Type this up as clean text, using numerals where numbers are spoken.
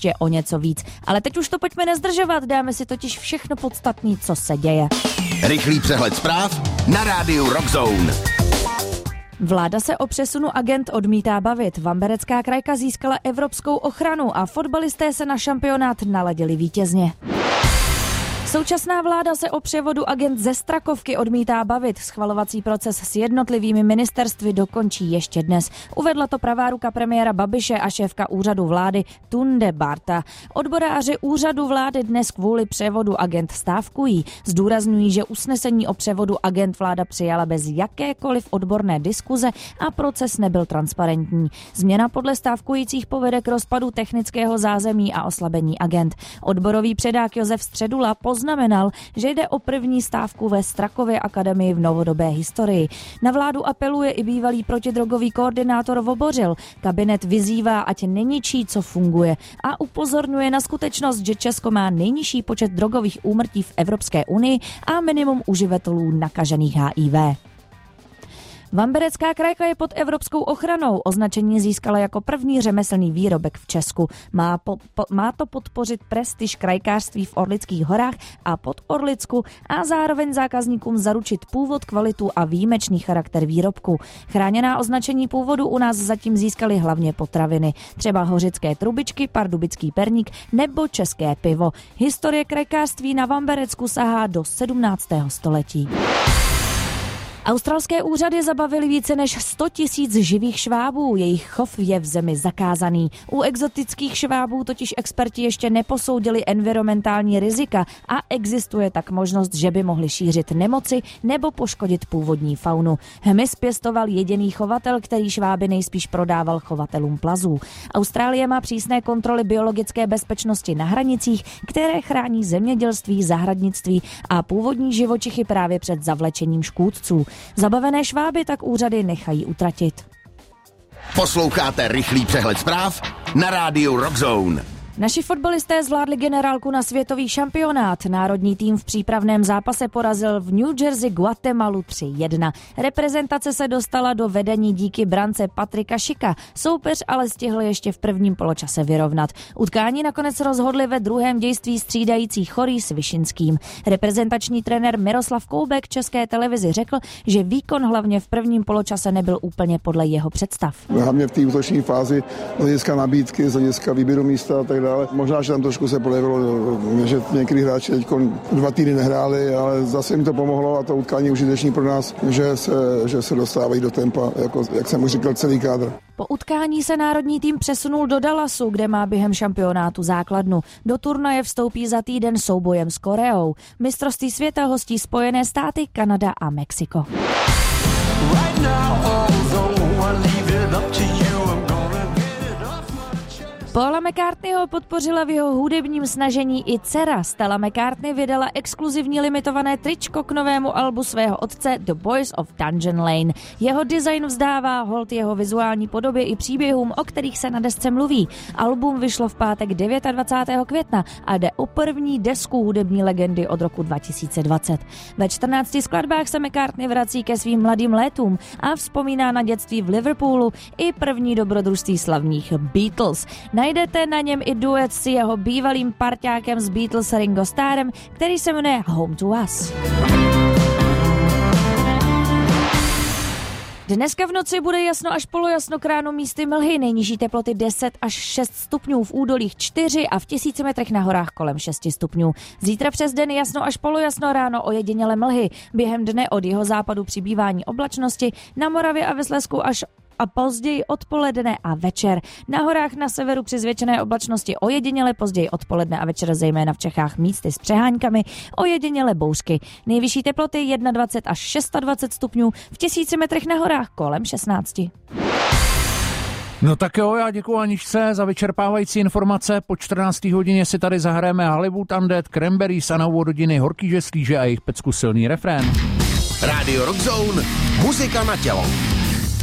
ještě o něco víc. Ale teď už to pojďme nezdržovat, dáme si totiž všechno podstatné, co se děje. Rychlý přehled zpráv na rádiu Rock Zone. Vláda se o přesunu agent odmítá bavit. Vamberecká krajka získala evropskou ochranu a fotbalisté se na šampionát naladili vítězně. Současná vláda se o převodu agent ze Strakovky odmítá bavit. Schvalovací proces s jednotlivými ministerstvy dokončí ještě dnes. Uvedla to pravá ruka premiéra Babiše a šéfka úřadu vlády Tunde Barta. Odboráři úřadu vlády dnes kvůli převodu agent stávkují. Zdůrazňují, že usnesení o převodu agent vláda přijala bez jakékoliv odborné diskuze a proces nebyl transparentní. Změna podle stávkujících povede k rozpadu technického zázemí a oslabení agent. Odborový předák Josef Středula poznamenal, že jde o první stávku ve Strakově akademii v novodobé historii. Na vládu apeluje i bývalý protidrogový koordinátor Vobořil. Kabinet vyzývá, ať neničí, co funguje, a upozorňuje na skutečnost, že Česko má nejnižší počet drogových úmrtí v Evropské unii a minimum uživatelů nakažených HIV. Vamberecká krajka je pod evropskou ochranou. Označení získala jako první řemeslný výrobek v Česku. Má to podpořit prestiž krajkářství v Orlických horách a pod Orlicku a zároveň zákazníkům zaručit původ, kvalitu a výjimečný charakter výrobku. Chráněná označení původu u nás zatím získaly hlavně potraviny. Třeba hořické trubičky, pardubický perník nebo české pivo. Historie krajkářství na Vamberecku sahá do 17. století. Australské úřady zabavily více než 100 000 živých švábů. Jejich chov je v zemi zakázaný. U exotických švábů totiž experti ještě neposoudili environmentální rizika a existuje tak možnost, že by mohli šířit nemoci nebo poškodit původní faunu. Hmyz pěstoval jediný chovatel, který šváby nejspíš prodával chovatelům plazů. Austrálie má přísné kontroly biologické bezpečnosti na hranicích, které chrání zemědělství, zahradnictví a původní živočichy právě před zavlečením škůdců. Zabavené šváby tak úřady nechají utratit. Posloucháte rychlý přehled zpráv na rádiu Rock Zone. Naši fotbalisté zvládli generálku na světový šampionát. Národní tým v přípravném zápase porazil v New Jersey Guatemalu 3-1. Reprezentace se dostala do vedení díky brance Patrika Šika. Soupeř ale stihl ještě v prvním poločase vyrovnat. Utkání nakonec rozhodli ve druhém dějství střídající Chorý s Vyšinským. Reprezentační trenér Miroslav Koubek České televizi řekl, že výkon hlavně v prvním poločase nebyl úplně podle jeho představ. Hlavně v té útoční fázi z hlediska nabídky, z hlediska výběru místa a tak dále. Možná, že tam trošku se projevilo, že některý hráči teď 2 týdny nehráli, ale zase jim to pomohlo a to utkání užitečný pro nás, že se dostávají do tempa, jako, jak jsem už říkal, celý kádr. Po utkání se národní tým přesunul do Dallasu, kde má během šampionátu základnu. Do turnaje vstoupí za týden soubojem s Koreou. Mistrovství světa hostí Spojené státy, Kanada a Mexiko. Paula McCartneyho podpořila v jeho hudebním snažení i dcera. Stella McCartney vydala exkluzivní limitované tričko k novému albu svého otce The Boys of Dungeon Lane. Jeho design vzdává hold jeho vizuální podobě i příběhům, o kterých se na desce mluví. Album vyšlo v pátek 29. května a jde o první desku hudební legendy od roku 2020. Ve 14 skladbách se McCartney vrací ke svým mladým létům a vzpomíná na dětství v Liverpoolu i první dobrodružství slavných Beatles. Najdete na něm i duet s jeho bývalým parťákem z Beatles Ringo Starrem, který se jmenuje Home to Us. Dneska v noci bude jasno až polojasno, k ránu místy mlhy, nejnižší teploty 10 až 6 stupňů, v údolích 4 a v 1000 metrech na horách kolem 6 stupňů. Zítra přes den jasno až polojasno, ráno ojediněle mlhy. Během dne od jihozápadu přibývání oblačnosti, na Moravě a ve Slezsku až a později odpoledne a večer. Na horách na severu při zvětšené oblačnosti ojediněle, později odpoledne a večer zejména v Čechách místy s přeháňkami, ojediněle bouřky. Nejvyšší teploty 21 až 26 stupňů, v 1000 metrech na horách kolem 16. No tak jo, já děkuji Aničce za vyčerpávající informace. Po 14. hodině si tady zahrajeme Hollywood Undead, Cranberries a na úvod hodiny Horký žeslíže a jejich pecku silný refrén. Radio Rock Zone, muzika na tělo.